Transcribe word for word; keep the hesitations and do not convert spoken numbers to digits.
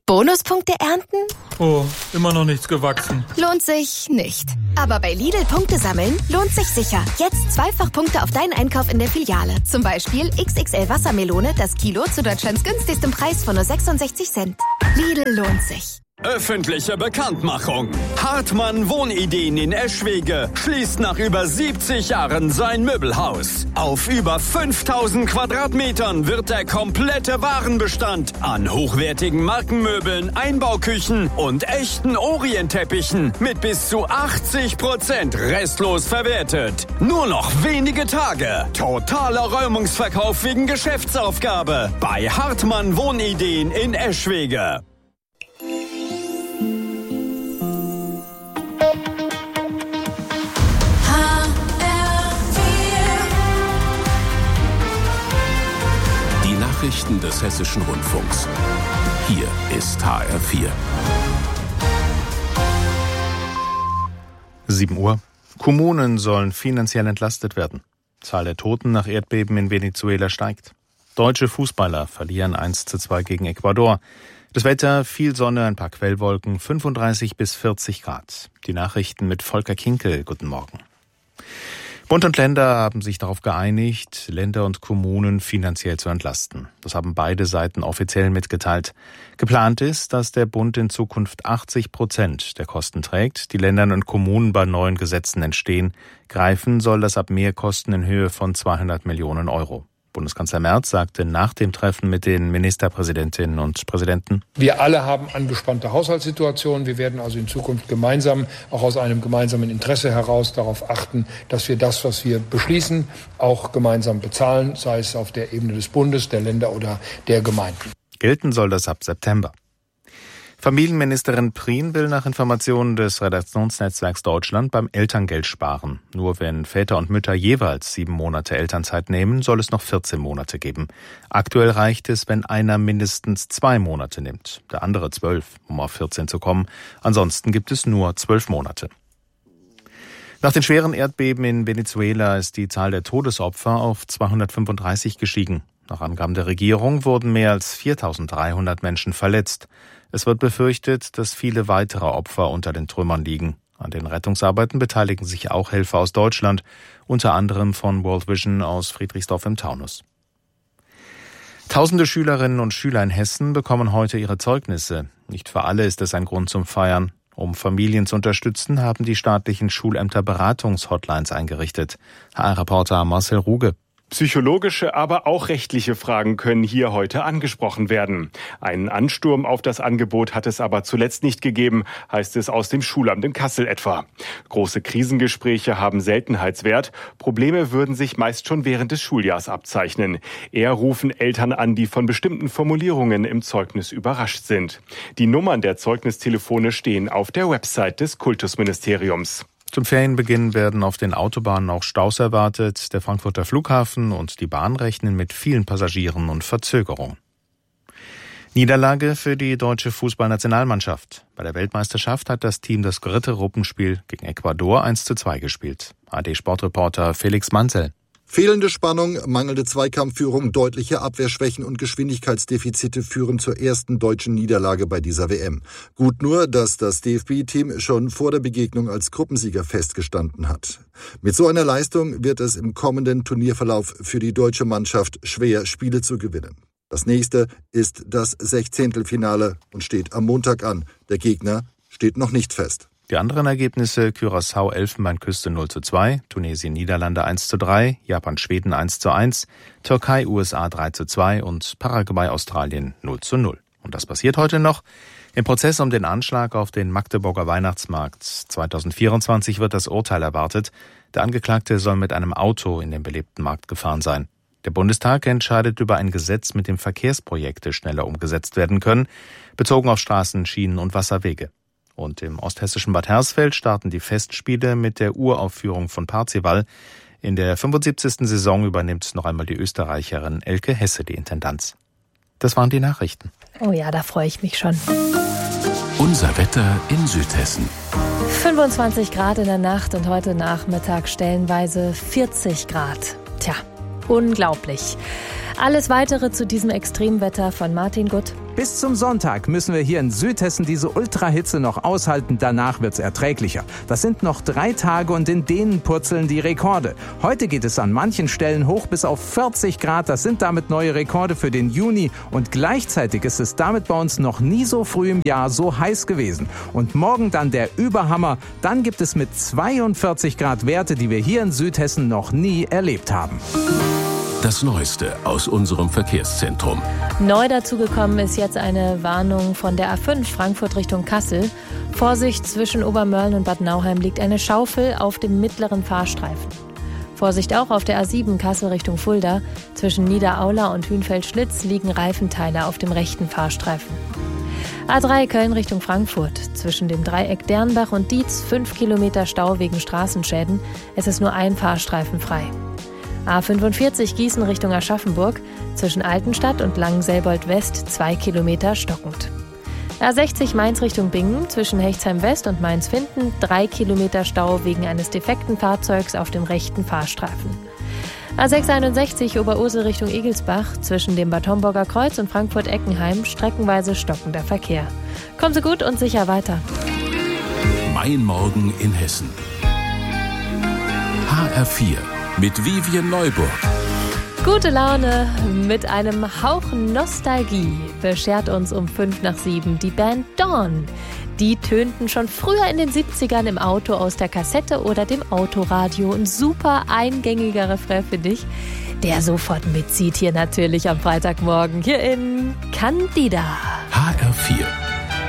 Bonuspunkte ernten? Oh, immer noch nichts gewachsen. Lohnt sich nicht. Aber bei Lidl Punkte sammeln lohnt sich sicher. Jetzt zweifach Punkte auf deinen Einkauf in der Filiale. Zum Beispiel X X L Wassermelone, das Kilo zu Deutschlands günstigstem Preis von nur sechsundsechzig Cent. Lidl lohnt sich. Öffentliche Bekanntmachung. Hartmann Wohnideen in Eschwege schließt nach über siebzig Jahren sein Möbelhaus. Auf über fünftausend Quadratmetern wird der komplette Warenbestand an hochwertigen Markenmöbeln, Einbauküchen und echten Orientteppichen mit bis zu achtzig Prozent restlos verwertet. Nur noch wenige Tage. Totaler Räumungsverkauf wegen Geschäftsaufgabe bei Hartmann Wohnideen in Eschwege. Nachrichten des Hessischen Rundfunks. Hier ist H R vier. sieben Uhr. Kommunen sollen finanziell entlastet werden. Zahl der Toten nach Erdbeben in Venezuela steigt. Deutsche Fußballer verlieren eins zu zwei gegen Ecuador. Das Wetter, viel Sonne, ein paar Quellwolken, fünfunddreißig bis vierzig Grad. Die Nachrichten mit Volker Kinkel. Guten Morgen. Bund und Länder haben sich darauf geeinigt, Länder und Kommunen finanziell zu entlasten. Das haben beide Seiten offiziell mitgeteilt. Geplant ist, dass der Bund in Zukunft achtzig Prozent der Kosten trägt, die Länder und Kommunen bei neuen Gesetzen entstehen. Greifen soll das ab Mehrkosten in Höhe von zweihundert Millionen Euro. Bundeskanzler Merz sagte nach dem Treffen mit den Ministerpräsidentinnen und Präsidenten: Wir alle haben angespannte Haushaltssituationen. Wir werden also in Zukunft gemeinsam, auch aus einem gemeinsamen Interesse heraus, darauf achten, dass wir das, was wir beschließen, auch gemeinsam bezahlen, sei es auf der Ebene des Bundes, der Länder oder der Gemeinden. Gelten soll das ab September. Familienministerin Prien will nach Informationen des Redaktionsnetzwerks Deutschland beim Elterngeld sparen. Nur wenn Väter und Mütter jeweils sieben Monate Elternzeit nehmen, soll es noch vierzehn Monate geben. Aktuell reicht es, wenn einer mindestens zwei Monate nimmt, der andere zwölf, um auf vierzehn zu kommen. Ansonsten gibt es nur zwölf Monate. Nach den schweren Erdbeben in Venezuela ist die Zahl der Todesopfer auf zweihundertfünfunddreißig gestiegen. Nach Angaben der Regierung wurden mehr als viertausenddreihundert Menschen verletzt. Es wird befürchtet, dass viele weitere Opfer unter den Trümmern liegen. An den Rettungsarbeiten beteiligen sich auch Helfer aus Deutschland, unter anderem von World Vision aus Friedrichsdorf im Taunus. Tausende Schülerinnen und Schüler in Hessen bekommen heute ihre Zeugnisse. Nicht für alle ist es ein Grund zum Feiern. Um Familien zu unterstützen, haben die staatlichen Schulämter Beratungshotlines eingerichtet. H R-Reporter Marcel Ruge. Psychologische, aber auch rechtliche Fragen können hier heute angesprochen werden. Einen Ansturm auf das Angebot hat es aber zuletzt nicht gegeben, heißt es aus dem Schulamt in Kassel etwa. Große Krisengespräche haben Seltenheitswert. Probleme würden sich meist schon während des Schuljahrs abzeichnen. Eher rufen Eltern an, die von bestimmten Formulierungen im Zeugnis überrascht sind. Die Nummern der Zeugnistelefone stehen auf der Website des Kultusministeriums. Zum Ferienbeginn werden auf den Autobahnen auch Staus erwartet. Der Frankfurter Flughafen und die Bahn rechnen mit vielen Passagieren und Verzögerungen. Niederlage für die deutsche Fußballnationalmannschaft. Bei der Weltmeisterschaft hat das Team das dritte Gruppenspiel gegen Ecuador eins zu zwei gespielt. A D-Sportreporter Felix Manzel. Fehlende Spannung, mangelnde Zweikampfführung, deutliche Abwehrschwächen und Geschwindigkeitsdefizite führen zur ersten deutschen Niederlage bei dieser W M. Gut nur, dass das D F B-Team schon vor der Begegnung als Gruppensieger festgestanden hat. Mit so einer Leistung wird es im kommenden Turnierverlauf für die deutsche Mannschaft schwer, Spiele zu gewinnen. Das nächste ist das Sechzehntelfinale und steht am Montag an. Der Gegner steht noch nicht fest. Die anderen Ergebnisse: Curaçao Elfenbeinküste null zu zwei, Tunesien Niederlande eins zu drei, Japan Schweden eins zu eins, Türkei U S A drei zu zwei und Paraguay Australien null zu null. Und das passiert heute noch. Im Prozess um den Anschlag auf den Magdeburger Weihnachtsmarkt zweitausendvierundzwanzig wird das Urteil erwartet. Der Angeklagte soll mit einem Auto in den belebten Markt gefahren sein. Der Bundestag entscheidet über ein Gesetz, mit dem Verkehrsprojekte schneller umgesetzt werden können, bezogen auf Straßen, Schienen und Wasserwege. Und im osthessischen Bad Hersfeld starten die Festspiele mit der Uraufführung von Parzival. In der fünfundsiebzigsten Saison übernimmt noch einmal die Österreicherin Elke Hesse die Intendanz. Das waren die Nachrichten. Oh ja, da freue ich mich schon. Unser Wetter in Südhessen. fünfundzwanzig Grad in der Nacht und heute Nachmittag stellenweise vierzig Grad. Tja, unglaublich. Alles Weitere zu diesem Extremwetter von Martin Gutt. Bis zum Sonntag müssen wir hier in Südhessen diese Ultrahitze noch aushalten. Danach wird's erträglicher. Das sind noch drei Tage und in denen purzeln die Rekorde. Heute geht es an manchen Stellen hoch bis auf vierzig Grad. Das sind damit neue Rekorde für den Juni. Und gleichzeitig ist es damit bei uns noch nie so früh im Jahr so heiß gewesen. Und morgen dann der Überhammer. Dann gibt es mit zweiundvierzig Grad Werte, die wir hier in Südhessen noch nie erlebt haben. Das Neueste aus unserem Verkehrszentrum. Neu dazugekommen ist jetzt eine Warnung von der A fünf Frankfurt Richtung Kassel. Vorsicht, zwischen Obermörlen und Bad Nauheim liegt eine Schaufel auf dem mittleren Fahrstreifen. Vorsicht auch auf der A sieben Kassel Richtung Fulda. Zwischen Niederaula und Hünfeld-Schlitz liegen Reifenteile auf dem rechten Fahrstreifen. A drei Köln Richtung Frankfurt. Zwischen dem Dreieck Dernbach und Dietz fünf Kilometer Stau wegen Straßenschäden. Es ist nur ein Fahrstreifen frei. A fünfundvierzig Gießen Richtung Aschaffenburg, zwischen Altenstadt und Langenselbold West zwei Kilometer stockend. A sechzig Mainz Richtung Bingen, zwischen Hechtsheim West und Mainz-Finden drei Kilometer Stau wegen eines defekten Fahrzeugs auf dem rechten Fahrstreifen. A sechshunderteinundsechzig Oberursel Richtung Egelsbach, zwischen dem Bad Homburger Kreuz und Frankfurt-Eckenheim streckenweise stockender Verkehr. Kommen Sie gut und sicher weiter. Mein Morgen in Hessen. H R vier. Mit Vivian Neuburg. Gute Laune mit einem Hauch Nostalgie beschert uns um fünf nach sieben die Band Dawn. Die tönten schon früher in den siebzigern im Auto aus der Kassette oder dem Autoradio. Ein super eingängiger Refrain für dich, der sofort mitzieht hier natürlich am Freitagmorgen hier in Candida. H R vier.